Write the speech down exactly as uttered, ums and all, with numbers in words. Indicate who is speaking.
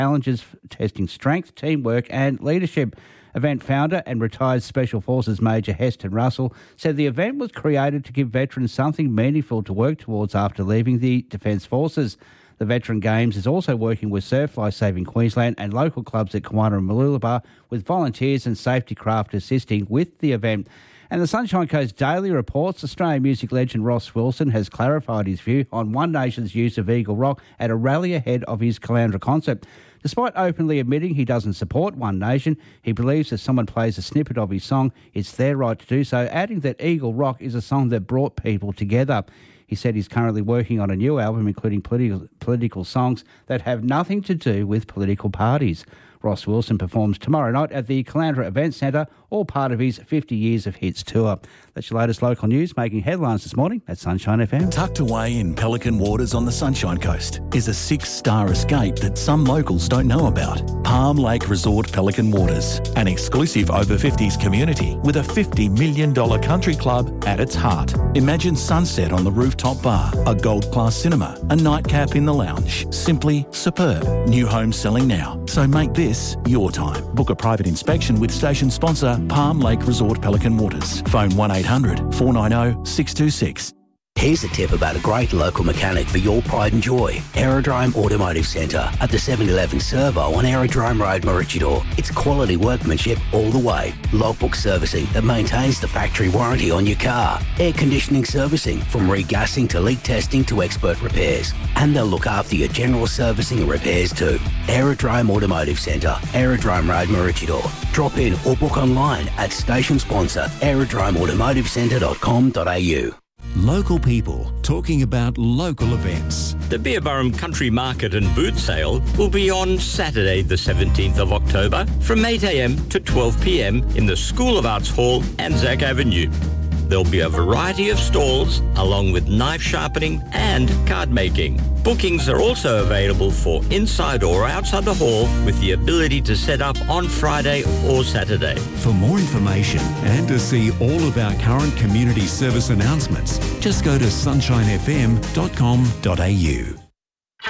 Speaker 1: challenges testing strength, teamwork and leadership. Event founder and retired Special Forces Major Heston Russell said the event was created to give veterans something meaningful to work towards after leaving the Defence Forces. The Veteran Games is also working with Surf Life Saving Queensland and local clubs at Kawana and Mooloolaba, with volunteers and safety craft assisting with the event. And the Sunshine Coast Daily reports Australian music legend Ross Wilson has clarified his view on One Nation's use of Eagle Rock at a rally ahead of his Caloundra concert. Despite openly admitting he doesn't support One Nation, he believes if someone plays a snippet of his song, it's their right to do so, adding that Eagle Rock is a song that brought people together. He said he's currently working on a new album including political, political songs that have nothing to do with political parties. Ross Wilson performs tomorrow night at the Caloundra Event Centre, all part of his fifty Years of Hits tour. That's your latest local news, making headlines this morning at Sunshine F M.
Speaker 2: Tucked away in Pelican Waters on the Sunshine Coast is a six-star escape that some locals don't know about. Palm Lake Resort Pelican Waters, an exclusive over fifties community with a fifty million dollars country club at its heart. Imagine sunset on the rooftop bar, a gold-class cinema, a nightcap in the lounge. Simply superb. New homes selling now, so make this your time. Book a private inspection with station sponsor Palm Lake Resort Pelican Waters. Phone one eight hundred four nine zero six two six.
Speaker 3: Here's a tip about a great local mechanic for your pride and joy. Aerodrome Automotive Centre at the seven eleven Servo on Aerodrome Road, Maroochydore. It's quality workmanship all the way. Logbook servicing that maintains the factory warranty on your car. Air conditioning servicing from regassing to leak testing to expert repairs. And they'll look after your general servicing and repairs too. Aerodrome Automotive Centre, Aerodrome Road, Maroochydore. Drop in or book online at station sponsor aerodrome automotive centre dot com dot a u.
Speaker 4: Local people talking about local events.
Speaker 5: The Beerburrum Country Market and Boot Sale will be on Saturday the seventeenth of October from eight a m to twelve p m in the School of Arts Hall, Anzac Avenue. There'll be a variety of stalls along with knife sharpening and card making. Bookings are also available for inside or outside the hall with the ability to set up on Friday or Saturday.
Speaker 4: For more information and to see all of our current community service announcements, just go to sunshine f m dot com dot a u.